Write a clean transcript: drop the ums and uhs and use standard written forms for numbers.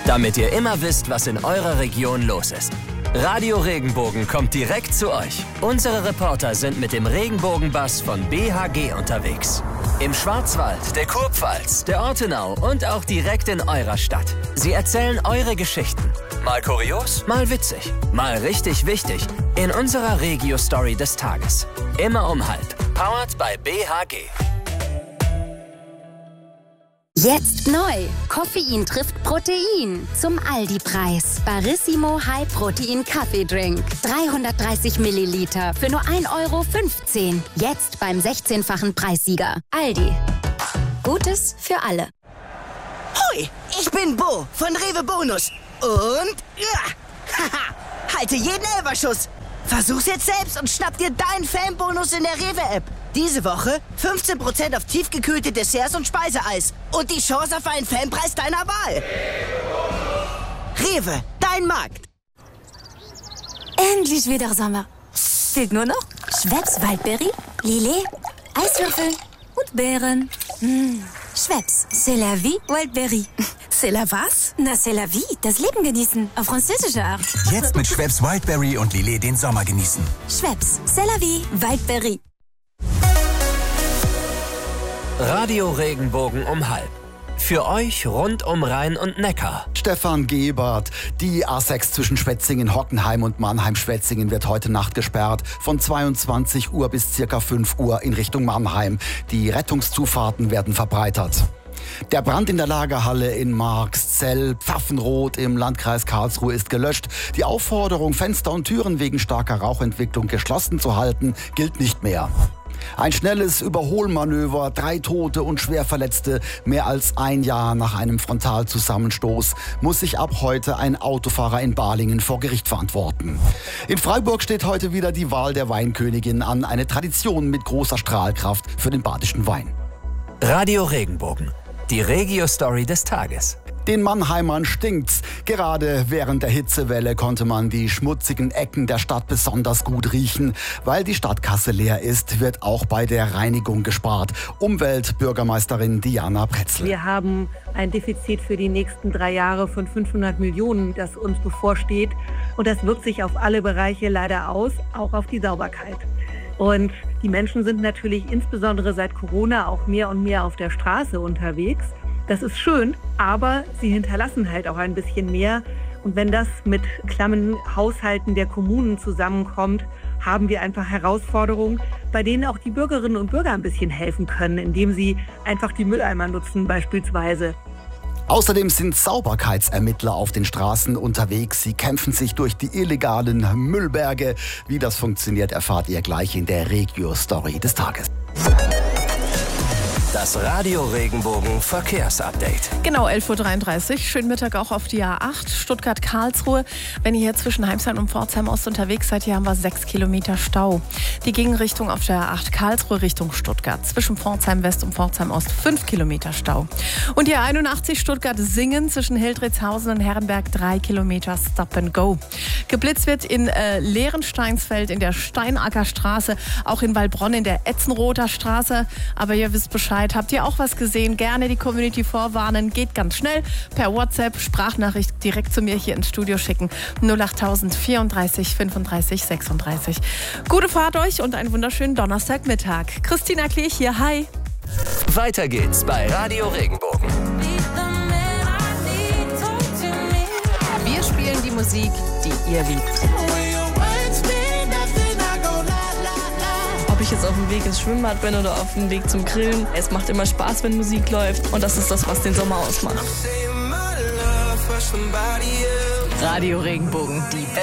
damit ihr immer wisst, was in eurer Region los ist. Radio Regenbogen kommt direkt zu euch. Unsere Reporter sind mit dem Regenbogenbus von BHG unterwegs. Im Schwarzwald, der Kurpfalz, der Ortenau und auch direkt in eurer Stadt. Sie erzählen eure Geschichten. Mal kurios, mal witzig, mal richtig wichtig. In unserer Regio-Story des Tages. Immer um 12:30. Powered by BHG. Jetzt neu. Koffein trifft Protein. Zum Aldi-Preis. Barissimo High Protein Kaffeedrink. 330 Milliliter für nur 1,15 €. Jetzt beim 16-fachen Preissieger. Aldi. Gutes für alle. Hoi, ich bin Bo von Rewe Bonus. Und haha, halte jeden Elferschuss. Versuch's jetzt selbst und schnapp dir deinen Fanbonus in der Rewe-App. Diese Woche 15% auf tiefgekühlte Desserts und Speiseeis. Und die Chance auf einen Fanpreis deiner Wahl. Rewe, dein Markt. Endlich wieder Sommer. Fehlt nur noch Schweppes Waldbeere, Lillet, Eiswürfel und Beeren. Schweppes, c'est la vie, Wildberry. C'est la was? Na, c'est la vie, das Leben genießen, auf französische Art. Jetzt mit Schweppes Wildberry und Lillet den Sommer genießen. Schweppes, c'est la vie, Wildberry. Radio Regenbogen um 12:30. Für euch rund um Rhein und Neckar. Stefan Gebert. Die A6 zwischen Schwetzingen, Hockenheim und Mannheim-Schwetzingen wird heute Nacht gesperrt. Von 22 Uhr bis ca. 5 Uhr in Richtung Mannheim. Die Rettungszufahrten werden verbreitert. Der Brand in der Lagerhalle in Marxzell, Pfaffenrod im Landkreis Karlsruhe ist gelöscht. Die Aufforderung, Fenster und Türen wegen starker Rauchentwicklung geschlossen zu halten, gilt nicht mehr. Ein schnelles Überholmanöver, 3 Tote und Schwerverletzte. Mehr als ein Jahr nach einem Frontalzusammenstoß muss sich ab heute ein Autofahrer in Balingen vor Gericht verantworten. In Freiburg steht heute wieder die Wahl der Weinkönigin an. Eine Tradition mit großer Strahlkraft für den badischen Wein. Radio Regenbogen. Die Regio-Story des Tages. Den Mannheimern stinkt's. Gerade während der Hitzewelle konnte man die schmutzigen Ecken der Stadt besonders gut riechen. Weil die Stadtkasse leer ist, wird auch bei der Reinigung gespart. Umweltbürgermeisterin Diana Pretzl. Wir haben ein Defizit für die nächsten 3 Jahre von 500 Millionen, das uns bevorsteht. Und das wirkt sich auf alle Bereiche leider aus, auch auf die Sauberkeit. Und die Menschen sind natürlich insbesondere seit Corona auch mehr und mehr auf der Straße unterwegs. Das ist schön, aber sie hinterlassen halt auch ein bisschen mehr. Und wenn das mit klammen Haushalten der Kommunen zusammenkommt, haben wir einfach Herausforderungen, bei denen auch die Bürgerinnen und Bürger ein bisschen helfen können, indem sie einfach die Mülleimer nutzen beispielsweise. Außerdem sind Sauberkeitsermittler auf den Straßen unterwegs. Sie kämpfen sich durch die illegalen Müllberge. Wie das funktioniert, erfahrt ihr gleich in der Regio-Story des Tages. Das Radio Regenbogen Verkehrsupdate. Genau, 11:33 Uhr. Schönen Mittag auch auf die A8 Stuttgart-Karlsruhe. Wenn ihr hier zwischen Heimstein und Pforzheim Ost unterwegs seid, hier haben wir 6 Kilometer Stau. Die Gegenrichtung auf der A8 Karlsruhe Richtung Stuttgart. Zwischen Pforzheim West und Pforzheim Ost 5 Kilometer Stau. Und die A81 Stuttgart-Singen zwischen Hildritzhausen und Herrenberg 3 Kilometer Stop and Go. Geblitzt wird in Lehrensteinsfeld, in der Steinackerstraße, auch in Waldbronn in der Etzenroter Straße. Aber ihr wisst Bescheid. Habt ihr auch was gesehen? Gerne die Community vorwarnen. Geht ganz schnell. Per WhatsApp, Sprachnachricht direkt zu mir hier ins Studio schicken. 08000 34 35 36. Gute Fahrt euch und einen wunderschönen Donnerstagmittag. Christina Klich hier. Hi. Weiter geht's bei Radio Regenbogen. Wir spielen die Musik, die ihr liebt. Ob ich jetzt auf dem Weg ins Schwimmbad bin oder auf dem Weg zum Grillen. Es macht immer Spaß, wenn Musik läuft. Und das ist das, was den Sommer ausmacht. Radio Regenbogen, die